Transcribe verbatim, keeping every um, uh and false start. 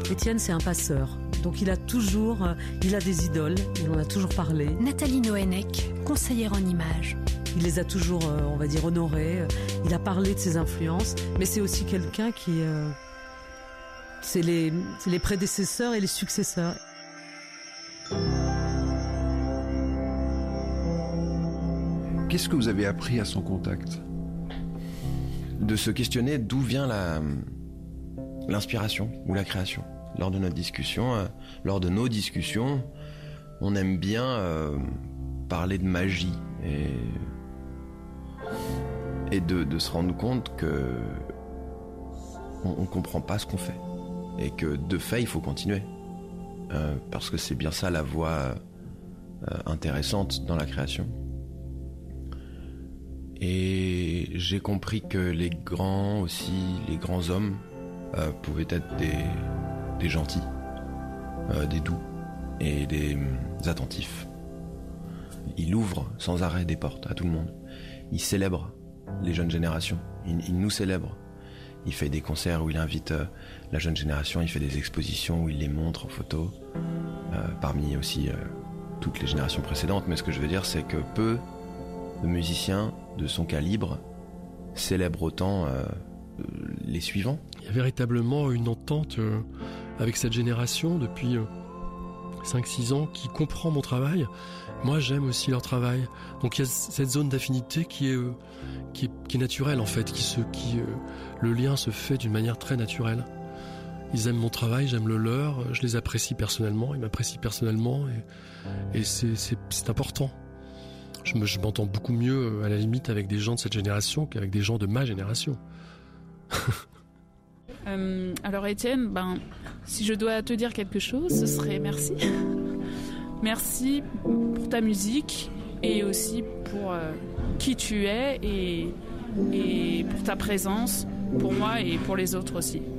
Étienne, c'est un passeur. Donc il a toujours, euh, il a des idoles, il en a toujours parlé. Nathalie Noënec, conseillère en images. Il les a toujours, euh, on va dire, honorés. Il a parlé de ses influences, mais c'est aussi quelqu'un qui... Euh, c'est les, c'est les prédécesseurs et les successeurs. Qu'est-ce que vous avez appris à son contact ? De se questionner d'où vient la, l'inspiration ou la création. Lors de notre discussion, euh, lors de nos discussions, on aime bien euh, parler de magie et, et de, de se rendre compte que on, on comprend pas ce qu'on fait et que de fait il faut continuer euh, parce que c'est bien ça la voie euh, intéressante dans la création. Et j'ai compris que les grands aussi, les grands hommes euh, pouvaient être des des gentils, euh, des doux et des euh, attentifs. Il ouvre sans arrêt des portes à tout le monde. Il célèbre les jeunes générations. Il, il nous célèbre. Il fait des concerts où il invite euh, la jeune génération. Il fait des expositions où il les montre en photo. Euh, parmi aussi euh, toutes les générations précédentes. Mais ce que je veux dire, c'est que peu de musiciens de son calibre célèbrent autant euh, les suivants. Il y a véritablement une entente euh, avec cette génération depuis euh, cinq six ans qui comprend mon travail. Moi, j'aime aussi leur travail. Donc il y a cette zone d'affinité qui est, euh, qui est, qui est naturelle en fait, qui se, qui, euh, le lien se fait d'une manière très naturelle. Ils aiment mon travail, j'aime le leur, je les apprécie personnellement, ils m'apprécient personnellement et, et c'est, c'est, c'est important. Je, me, je m'entends beaucoup mieux à la limite avec des gens de cette génération qu'avec des gens de ma génération. euh, alors Étienne, ben, si je dois te dire quelque chose, ce serait merci. Merci pour ta musique et aussi pour euh, qui tu es et, et pour ta présence, pour moi et pour les autres aussi.